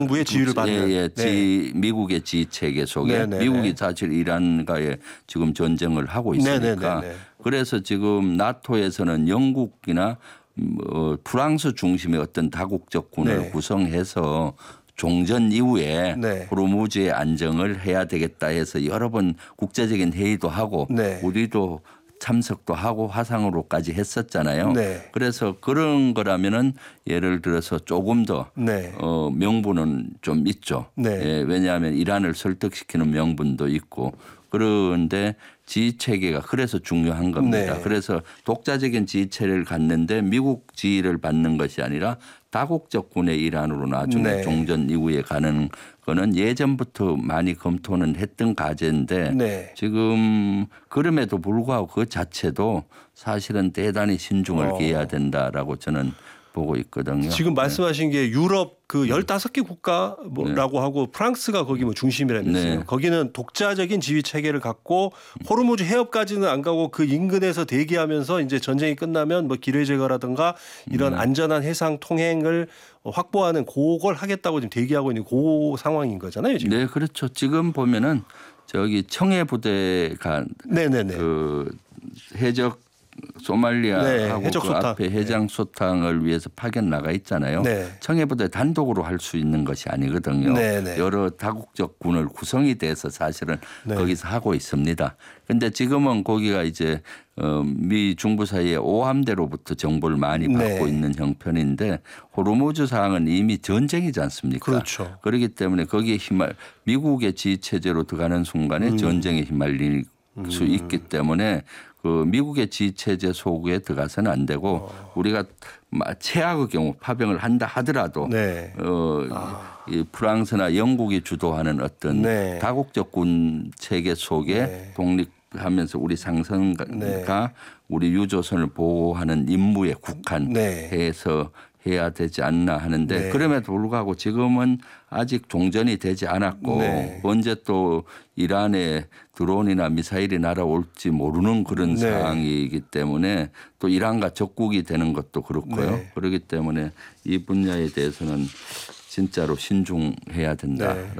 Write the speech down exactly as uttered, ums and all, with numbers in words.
정부의 지휘를 받는. 예, 예. 네. 지, 미국의 지휘 체계 속에 네네네. 미국이 사실 이란과의 지금 전쟁을 하고 있으니까 네네네네. 그래서 지금 나토에서는 영국이나 뭐 프랑스 중심의 어떤 다국적 군을 네. 구성해서 종전 이후에 네. 호르무즈의 안정을 해야 되겠다 해서 여러 번 국제적인 회의도 하고 네. 우리도 참석도 하고 화상으로까지 했었잖아요. 네. 그래서 그런 거라면은 예를 들어서 조금 더 네. 어, 명분은 좀 있죠. 네. 예, 왜냐하면 이란을 설득시키는 명분도 있고 그런데 지휘 체계가 그래서 중요한 겁니다. 네. 그래서 독자적인 지휘 체계를 갖는데 미국 지휘를 받는 것이 아니라 다국적 군의 일환으로 나중에 네. 종전 이후에 가는 거는 예전부터 많이 검토는 했던 과제인데 네. 지금 그럼에도 불구하고 그 자체도 사실은 대단히 신중을 어. 기해야 된다라고 저는 보고 있거든요. 지금 말씀하신 게 유럽 그 열다섯 개 국가라고 하고 프랑스가 거기 뭐 중심이라면서요. 네. 거기는 독자적인 지휘 체계를 갖고 호르무즈 해협까지는 안 가고 그 인근에서 대기하면서 이제 전쟁이 끝나면 뭐 기뢰 제거라든가 이런 네. 안전한 해상 통행을 확보하는 그걸 하겠다고 지금 대기하고 있는 그 상황인 거잖아요. 지금. 네, 그렇죠. 지금 보면은 저기 청해 부대가 네네네. 그 해적 소말리아하고 네, 해적 그 소탕. 앞에 해장 소탕을 위해서 파견 나가 있잖아요. 네. 청해부대 단독으로 할 수 있는 것이 아니거든요. 네, 네. 여러 다국적 군을 구성이 돼서 사실은 네. 거기서 하고 있습니다. 그런데 지금은 거기가 이제 어, 미 중부 사이에 오함대로부터 정보를 많이 받고 네. 있는 형편인데 호르무즈 상황은 이미 전쟁이지 않습니까? 그렇죠. 그렇기 때문에 거기에 휘말 미국의 지휘 체제로 들어가는 순간에 음. 전쟁에 휘말릴 수 있기 때문에 그 미국의 지휘 체제 속에 들어가서는 안 되고 어. 우리가 최악의 경우 파병을 한다 하더라도 네. 어, 아. 이 프랑스나 영국이 주도하는 어떤 네. 다국적 군 체계 속에 네. 독립하면서 우리 상선과 네. 우리 유조선을 보호하는 임무에 국한해서 네. 해야 되지 않나 하는데 네. 그럼에도 불구하고 지금은 아직 종전이 되지 않았고 네. 언제 또 이란에 드론이나 미사일이 날아올지 모르는 그런 네. 상황이기 때문에 또 이란과 적국이 되는 것도 그렇고요. 네. 그렇기 때문에 이 분야에 대해서는 진짜로 신중해야 된다. 네.